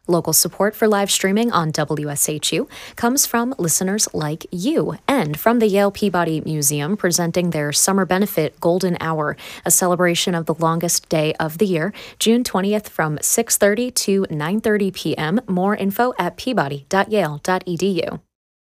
Local support for live streaming on WSHU comes from listeners like you and from the Yale Peabody Museum presenting their Summer Benefit Golden Hour, a celebration of the longest day of the year, June 20th from 6:30 to 9:30 p.m. More info at peabody.yale.edu.